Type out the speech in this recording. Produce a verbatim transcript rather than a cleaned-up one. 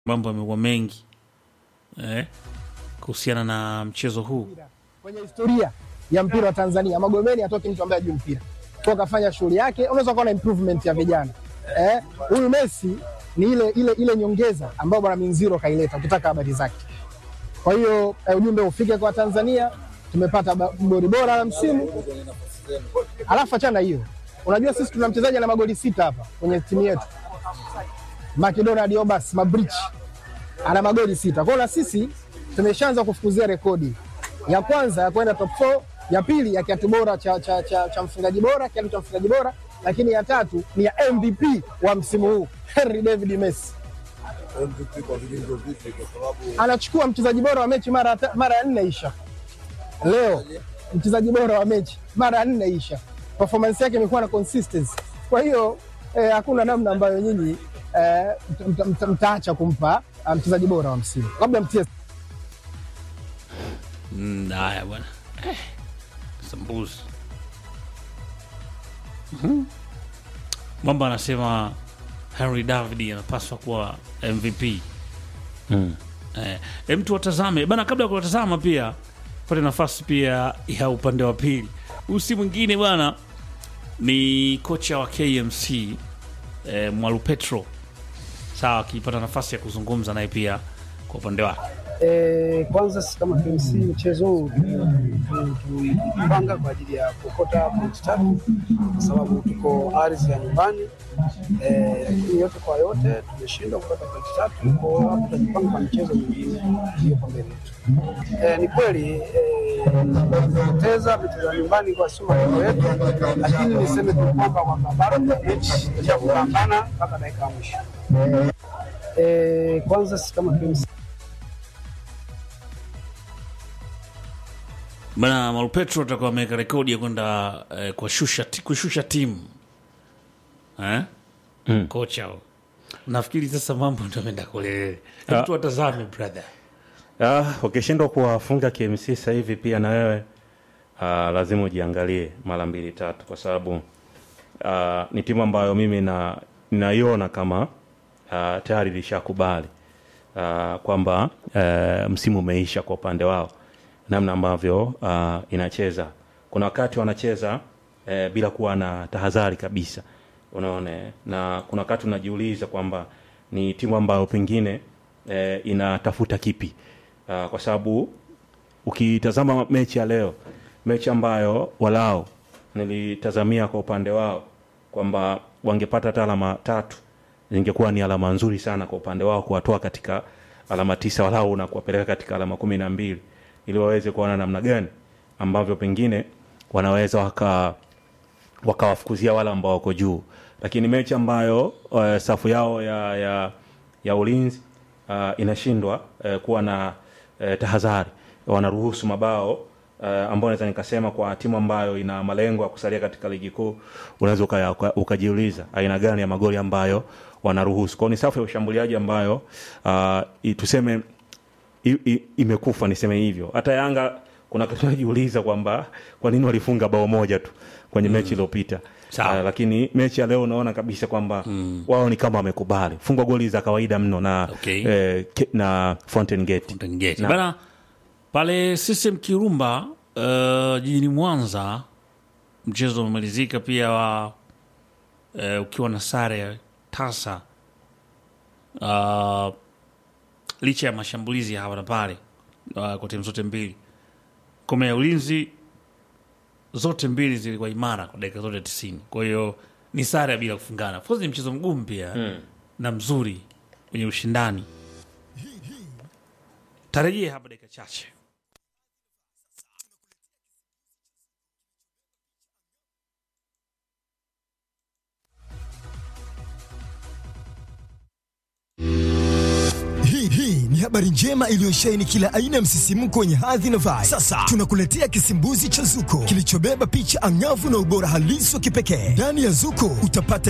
mambo yamekuwa mengi eh, kuhusiana na mchezo huu. Kwenye historia ya mpira wa Tanzania, Magomeni atoki mtu ambaye hajui mpira. Kwa kafanya shughuli yake, unaweza kuona improvement ya vijana. Eh, huyu Messi ni ile ile ile nyongeza ambayo bwana Minziro kaileta ukitaka habari zake. Kwa hiyo eh, ujumbe ufike kwa Tanzania, tumepata goli bora la msimu. Alafu achana hiyo. Unajua sisi tuna mchezaji na magoli sita hapa kwenye timu yetu. Makedona Diobas Mabrich ana magoli sita. Kwa hiyo sisi tumeshaanza kufukuzia rekodi. Ya kwanza ya kwenda top four, ya pili ya kiatu bora cha cha cha, cha mfungaji bora, kiatu cha mfungaji bora, lakini ya tatu ni ya M V P wa msimu huu, Henry David Messi. M V P kwa vigezo vipi kwa sababu anachukua mchezaji bora wa mechi mara mara ya nne isha. Leo mchezaji bora wa mechi mara ya nne isha. Performance yake imekuwa na consistency. Kwa hiyo eh, hakuna namna ambayo nyinyi eh, mtaacha kumpa mchezaji bora wa msimu. Labda mtie Mm, haya bwana. Eh, sambuzi. Mhm. Mambo anasema Henry David anapaswa kuwa M V P. Mm. Eh, mtu watazame bana, kabla ya kutazama pia pate nafasi pia ya upande wa pili. Usi mwingine bwana ni kocha wa K M C eh, Mwalu Petro. Sawa, akipata nafasi ya kuzungumza naye pia kwa upande wake. E, kwanza sisi kama K M C mchezo huu tulipanga kwa ajili ya kukota point tatu kwa sababu tuko ardhi ya nyumbani. Eh, lakini yote kwa yote tumeshindwa kupata point tatu, kwa hapo tunajipanga kwa mchezo mwingine hiyo kwa mbele yetu. Eh, ni kweli eh, kupoteza michezo ya nyumbani kwa sio matokeo yetu, lakini niseme tu kwamba kwamba bado mechi ya kupambana mpaka dakika ya mwisho. Eh, kwanza sisi kama K M C Bana Mwalu Petro atakuwa ameweka rekodi ya kwenda eh, kwa shusha kushusha timu. Eh? Mm. Kocha. Nafikiri sasa mambo ndio yameenda kule. Mtu atazame brother. Ah, ukishindwa kuwafunga K M C sasa hivi pia na wewe ah, lazima ujiangalie mara mbili tatu kwa sababu ah, ni timu ambayo mimi na ninaiona kama ah, tayari ilishakubali ah, kwamba ah, msimu umeisha kwa upande wao. Namna ambavyo uh, inacheza. Kuna wakati wanacheza eh, bila kuwa na tahadhari kabisa. Unaona, na kuna wakati unajiuliza kwamba ni timu ambayo pengine eh, inatafuta kipi. Uh, kwa sababu ukitazama mechi ya leo, mechi ambayo walao nilitazamia kwa upande wao kwamba wangepata alama tatu, zingekuwa ni alama nzuri sana kwa upande wao kuwatoa katika alama tisa walao na kuwapeleka katika alama kumi na mbili. Ili waweze kuona namna gani ambavyo pengine wanaweza waka wakawafukuzia wale ambao wako juu. Lakini mechi ambayo uh, safu yao ya ya, ya ulinzi uh, inashindwa uh, kuwa na uh, tahadhari, wanaruhusu mabao uh, ambao naweza nikasema kwa timu ambayo ina malengo ya kusalia katika ligi kuu, unaweza ukajiuliza aina gani ya magoli ambayo wanaruhusu. Kwa ni safu ya ushambuliaji ambayo uh, tuseme I, I, imekufa niseme hivyo. Hata Yanga kuna kitu najiuliza kwamba kwa nini walifunga bao moja tu kwenye mm. mechi iliyopita. Uh, lakini mechi ya leo unaona kabisa kwamba mm. wao ni kama wamekubali. Funga goli za kawaida mno na okay. eh, ke, na Fountain Gate. Fountain Gate. Na, bana pale System Kirumba uh, jijini Mwanza mchezo umemalizika pia wa uh, ukiwa na sare tasa. Uh, licha ya mashambulizi hapa na pale uh, kwa timu zote mbili. Kama ya ulinzi zote mbili zilikuwa imara kwa dakika zote tisini. Kwa hiyo ni sare bila kufungana. Of course ni mchezo mgumu pia hmm. na mzuri wenye ushindani. Tarejee hapa dakika chache. Hii ni habari njema iliyosheheni kila aina ya msisimko wenye hadhi na vibe. Sasa tunakuletea kisimbuzi cha Zuko kilichobeba picha angavu na ubora halisi wa kipekee. Ndani ya Zuko utapata